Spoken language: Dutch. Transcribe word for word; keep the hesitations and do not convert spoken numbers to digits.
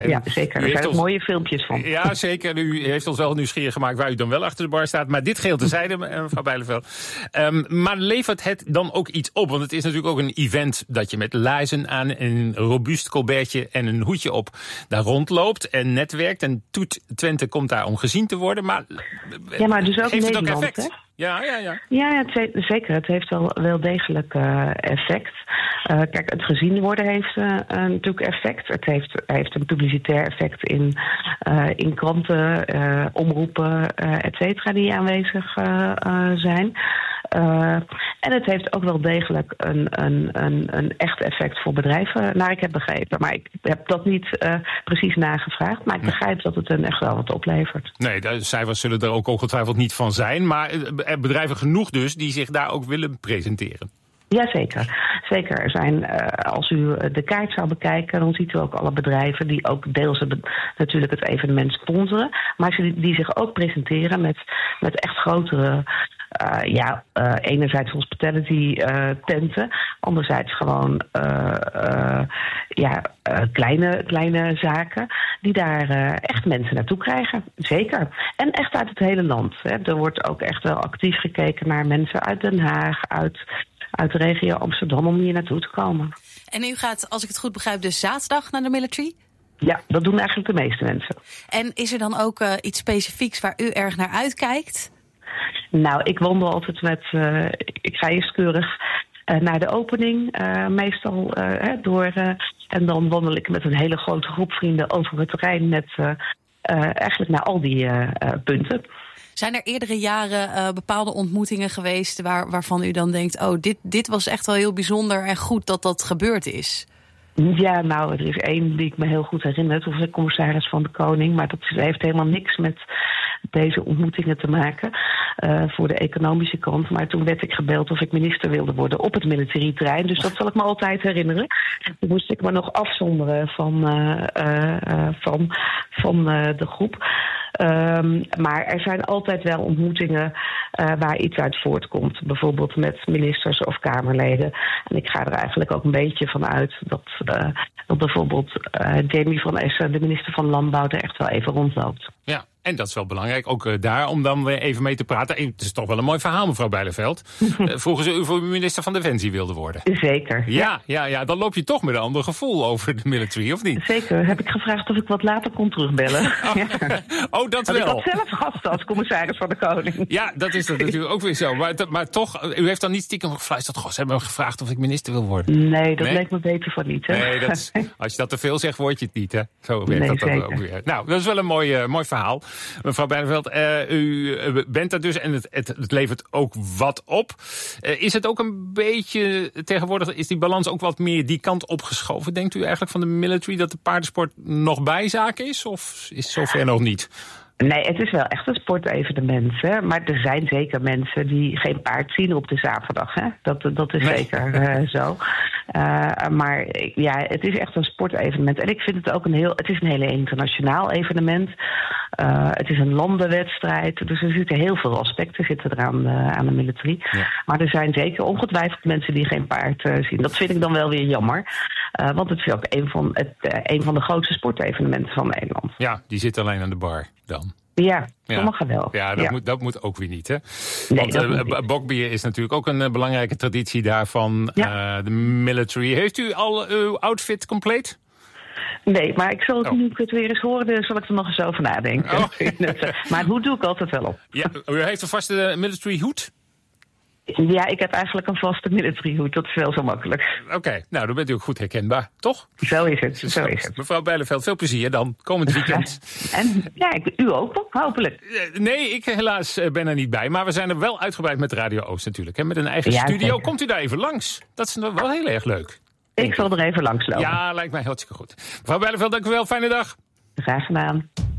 En ja, zeker. Er zijn ook ons... mooie filmpjes van. Ja, zeker. U heeft ons wel nieuwsgierig gemaakt waar u dan wel achter de bar staat. Maar dit geheel terzijde, mevrouw Bijleveld. Um, maar levert het dan ook iets op? Want het is natuurlijk ook een event dat je met laarzen aan en een robuust colbertje en een hoedje op daar rondloopt en netwerkt. En Toet Twente komt daar om gezien te worden. Maar, ja, maar dus ook heeft het Nederland, ook effect? Hè? Ja, ja, ja. Ja, het, zeker. Het heeft wel, wel degelijk uh, effect. Uh, kijk, het gezien worden heeft uh, natuurlijk effect. Het heeft, heeft een publicitair effect in, uh, in kranten, uh, omroepen, uh, et cetera, die aanwezig uh, uh, zijn. Uh, en het heeft ook wel degelijk een, een, een, een echt effect voor bedrijven, naar ik heb begrepen. Maar ik heb dat niet uh, precies nagevraagd. Maar ik begrijp dat het een echt wel wat oplevert. Nee, de cijfers zullen er ook ongetwijfeld niet van zijn. Maar bedrijven genoeg dus die zich daar ook willen presenteren. Jazeker. Zeker. Er zijn, uh, als u de kaart zou bekijken, dan ziet u ook alle bedrijven die ook deels het, natuurlijk het evenement sponsoren. Maar die, die zich ook presenteren met, met echt grotere... Uh, ja, uh, enerzijds hospitality uh, tenten, anderzijds gewoon uh, uh, ja, uh, kleine, kleine zaken die daar uh, echt mensen naartoe krijgen. Zeker. En echt uit het hele land. Hè. Er wordt ook echt wel actief gekeken naar mensen uit Den Haag, uit, uit de regio Amsterdam om hier naartoe te komen. En u gaat, als ik het goed begrijp, dus zaterdag naar de Military? Ja, dat doen eigenlijk de meeste mensen. En is er dan ook uh, iets specifieks waar u erg naar uitkijkt? Nou, ik wandel altijd met... Uh, ik ga eerst keurig uh, naar de opening, uh, meestal uh, door... Uh, en dan wandel ik met een hele grote groep vrienden over het terrein... met uh, uh, eigenlijk naar al die uh, uh, punten. Zijn er eerdere jaren uh, bepaalde ontmoetingen geweest... Waar, waarvan u dan denkt, oh, dit, dit was echt wel heel bijzonder en goed dat dat gebeurd is? Ja, nou, er is één die ik me heel goed herinner. Toen was ik commissaris van de Koning. Maar dat heeft helemaal niks met deze ontmoetingen te maken uh, voor de economische kant. Maar toen werd ik gebeld of ik minister wilde worden op het militaire terrein. Dus dat zal ik me altijd herinneren. Toen moest ik me nog afzonderen van, uh, uh, van, van uh, de groep. Um, maar er zijn altijd wel ontmoetingen uh, waar iets uit voortkomt. Bijvoorbeeld met ministers of Kamerleden. En ik ga er eigenlijk ook een beetje van uit dat, uh, dat bijvoorbeeld uh, Jamie van Essen, de minister van Landbouw, er echt wel even rondloopt. Ja, en dat is wel belangrijk, ook uh, daar, om dan weer even mee te praten. Het is toch wel een mooi verhaal, mevrouw Bijleveld. uh, vroegen ze u voor minister van Defensie wilde worden? Zeker. Ja, ja, ja, ja, dan loop je toch met een ander gevoel over de military, of niet? Zeker. Heb ik gevraagd of ik wat later kon terugbellen. Oh, ja. oh dat Want wel. Ik had zelf gast als commissaris van de Koning. Ja, dat is dat natuurlijk ook weer zo. Maar, maar toch, u heeft dan niet stiekem gefluisterd. Goh, ze hebben me gevraagd of ik minister wil worden. Nee, dat nee? leek me beter van niet. Hè? Nee, dat is, als je dat te veel zegt, word je het niet. Hè? Zo werkt nee, dat dan zeker. ook weer. Nou, dat is wel een mooi, uh, mooi verhaal. Mevrouw Bijleveld, uh, u bent er dus en het, het, het levert ook wat op. Uh, is het ook een beetje, tegenwoordig is die balans ook wat meer die kant opgeschoven, denkt u eigenlijk van de military, dat de paardensport nog bijzaak is? Of is het zover nog niet? Nee, het is wel echt een sportevenement. Hè? Maar er zijn zeker mensen die geen paard zien op de zaterdag. Hè? Dat, dat is nee. zeker uh, zo. Uh, maar ja, het is echt een sportevenement. En ik vind het ook een heel... Het is een hele internationaal evenement. Uh, het is een landenwedstrijd. Dus er zitten heel veel aspecten zitten eraan uh, aan de military. Ja. Maar er zijn zeker ongetwijfeld mensen die geen paard uh, zien. Dat vind ik dan wel weer jammer. Uh, want het is ook een van, het, uh, een van de grootste sportevenementen van Nederland. Ja, die zit alleen aan de bar dan. Ja, sommige ja. wel. Ja, dat, ja. Moet, dat moet ook weer niet, hè? Nee, Want uh, bokbier is natuurlijk ook een uh, belangrijke traditie daarvan. Ja. Uh, de military. Heeft u al uw outfit compleet? Nee, maar ik zal het oh. nu ik het weer eens horen, zal ik er nog eens over nadenken. Oh. Maar hoe doe ik altijd wel op? Ja, u heeft een vaste military hoed? Ja, ik heb eigenlijk een vaste military hoed. Dat is wel zo makkelijk. Oké, okay, nou dan bent u ook goed herkenbaar, toch? Zo is het, zo is het. Mevrouw Bijleveld, veel plezier dan, komend weekend. Ja, en ja, ik, u ook, hopelijk. Nee, ik helaas ben er niet bij. Maar we zijn er wel uitgebreid met Radio Oost natuurlijk. Hè, met een eigen ja, studio. Zeker. Komt u daar even langs? Dat is wel heel erg leuk. Ik zal er even langs lopen. Ja, lijkt mij hartstikke goed. Mevrouw Bijleveld, dank u wel. Fijne dag. Graag gedaan.